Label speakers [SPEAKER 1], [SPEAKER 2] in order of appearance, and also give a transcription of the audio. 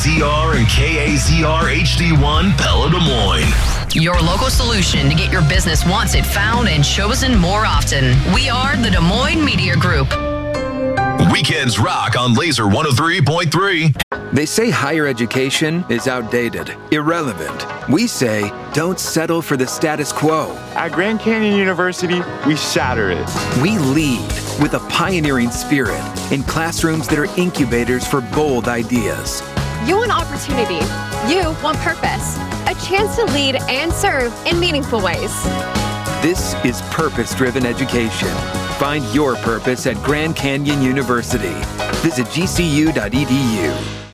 [SPEAKER 1] KAZR and KAZR HD1 Pella Des Moines.
[SPEAKER 2] Your local solution to get your business wanted, found, and chosen more often. We are the Des Moines Media Group.
[SPEAKER 1] Weekends rock on Laser 103.3.
[SPEAKER 3] They say higher education is outdated, irrelevant. We say don't settle for the status quo.
[SPEAKER 4] At Grand Canyon University, we shatter it.
[SPEAKER 3] We lead with a pioneering spirit in classrooms that are incubators for bold ideas.
[SPEAKER 5] You want opportunity. You want purpose. A chance to lead and serve in meaningful ways.
[SPEAKER 3] This is purpose-driven education. Find your purpose at Grand Canyon University. Visit gcu.edu.